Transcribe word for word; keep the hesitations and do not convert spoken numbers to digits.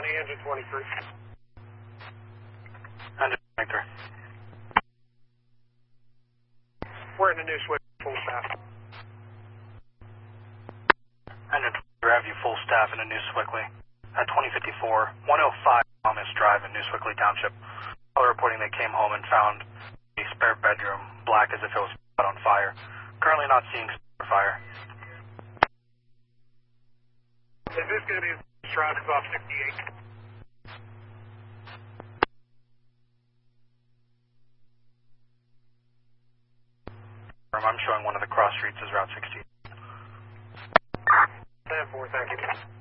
twenty, engine twenty-three. Engine twenty-three. We're in the New Switch, full staff. Engine twenty-three, have you full staff in the New Swickley at twenty fifty-four, one oh five Thomas Drive in New Swickley Township. All reporting they came home and found a spare bedroom, black as if it was set on fire. Currently not seeing spare fire. Is this going to be Stratton's off sixty-eight? I'm showing one of the cross streets as Route sixty. ten four, thank you.